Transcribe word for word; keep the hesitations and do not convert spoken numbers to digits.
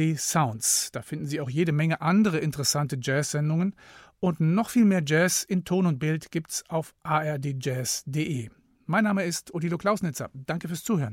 D Sounds. Da finden Sie auch jede Menge andere interessante Jazz-Sendungen. Und noch viel mehr Jazz in Ton und Bild gibt's auf a r d jazz punkt d e. Mein Name ist Odilo Klausnitzer. Danke fürs Zuhören.